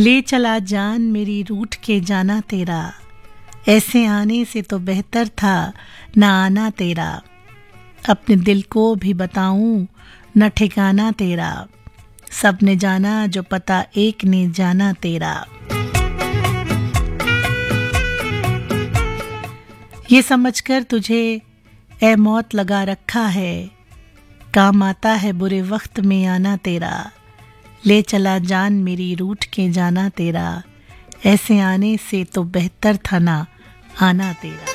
ले चला जान मेरी रूठ के जाना तेरा, ऐसे आने से तो बेहतर था ना आना तेरा। अपने दिल को भी बताऊं न ठिकाना तेरा, सबने जाना जो पता एक ने जाना तेरा। ये समझकर तुझे ए मौत लगा रखा है, काम आता है बुरे वक्त में आना तेरा। ले चला जान मेरी रूठ के जाना तेरा, ऐसे आने से तो बेहतर था ना आना तेरा।